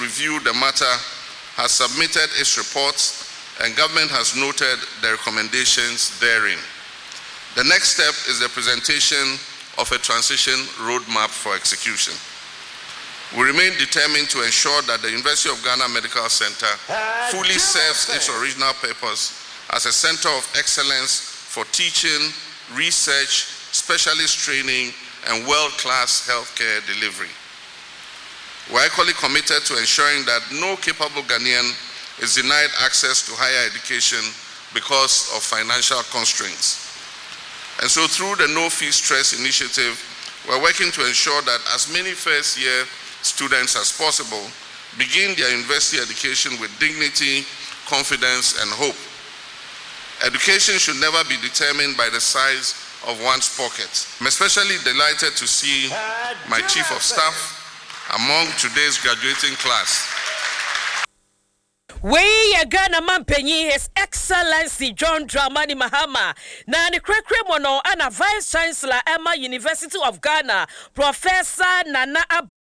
reviewed the matter, has submitted its reports, and government has noted the recommendations therein. The next step is the presentation of a transition roadmap for execution. We remain determined to ensure that the University of Ghana Medical Center fully serves its original purpose as a center of excellence for teaching, research, specialist training, and world-class healthcare delivery. We are equally committed to ensuring that no capable Ghanaian is denied access to higher education because of financial constraints. And so through the No Fee Stress initiative, we're working to ensure that as many first-year students as possible begin their university education with dignity, confidence, and hope. Education should never be determined by the size of one's pocket. I'm especially delighted to see my Chief of Staff among today's graduating class. We are Ghana Mampenyi, His Excellency John Dramani Mahama, Nani Krekremono, and a Vice Chancellor Emma University of Ghana, Professor Nana